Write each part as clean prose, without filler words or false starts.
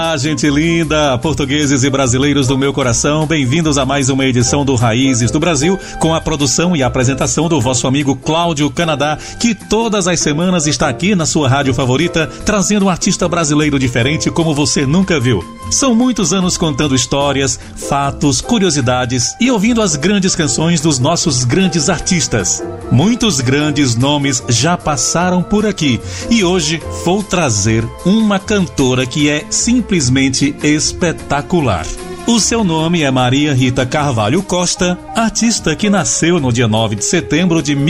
Gente linda, portugueses e brasileiros do meu coração, bem-vindos a mais uma edição do Raízes do Brasil, com a produção e a apresentação do vosso amigo Cláudio Canadá, que todas as semanas está aqui na sua rádio favorita, trazendo um artista brasileiro diferente como você nunca viu. São muitos anos contando histórias, fatos, curiosidades e ouvindo as grandes canções dos nossos grandes artistas. Muitos grandes nomes já passaram por aqui e hoje vou trazer uma cantora que é simplesmente espetacular. O seu nome é Maria Rita Carvalho Costa, artista que nasceu no dia 9 de setembro de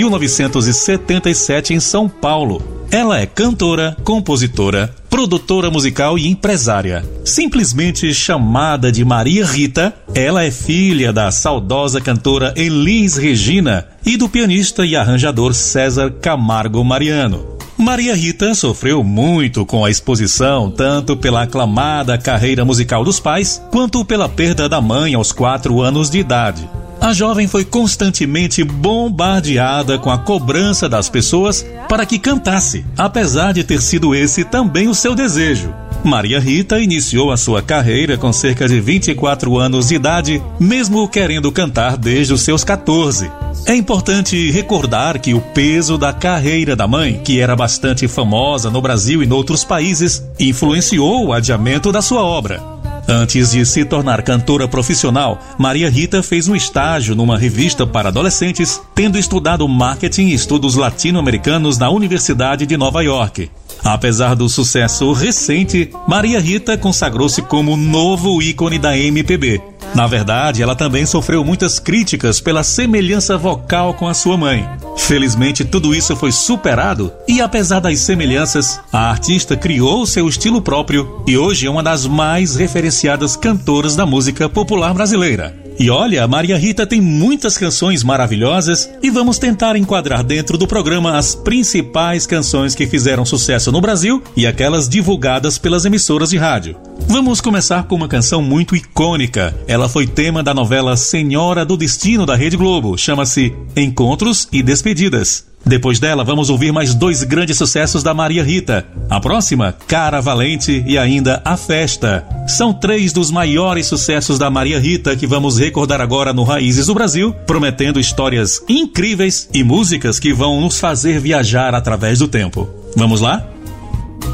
1977 em São Paulo. Ela é cantora, compositora, produtora musical e empresária. Simplesmente chamada de Maria Rita, ela é filha da saudosa cantora Elis Regina e do pianista e arranjador César Camargo Mariano. Maria Rita sofreu muito com a exposição, tanto pela aclamada carreira musical dos pais, quanto pela perda da mãe aos 4 anos de idade. A jovem foi constantemente bombardeada com a cobrança das pessoas para que cantasse, apesar de ter sido esse também o seu desejo. Maria Rita iniciou a sua carreira com cerca de 24 anos de idade, mesmo querendo cantar desde os seus 14. É importante recordar que o peso da carreira da mãe, que era bastante famosa no Brasil e em outros países, influenciou o adiamento da sua obra. Antes de se tornar cantora profissional, Maria Rita fez um estágio numa revista para adolescentes, tendo estudado marketing e estudos latino-americanos na Universidade de Nova York. Apesar do sucesso recente, Maria Rita consagrou-se como novo ícone da MPB. Na verdade, ela também sofreu muitas críticas pela semelhança vocal com a sua mãe. Felizmente, tudo isso foi superado e, apesar das semelhanças, a artista criou seu estilo próprio e hoje é uma das mais referenciadas cantoras da música popular brasileira. E olha, Maria Rita tem muitas canções maravilhosas e vamos tentar enquadrar dentro do programa as principais canções que fizeram sucesso no Brasil e aquelas divulgadas pelas emissoras de rádio. Vamos começar com uma canção muito icônica. Ela foi tema da novela Senhora do Destino da Rede Globo. Chama-se Encontros e Despedidas. Depois dela, vamos ouvir mais 2 grandes sucessos da Maria Rita. A próxima, Cara Valente e ainda A Festa. São 3 dos maiores sucessos da Maria Rita que vamos recordar agora no Raízes do Brasil, prometendo histórias incríveis e músicas que vão nos fazer viajar através do tempo. Vamos lá?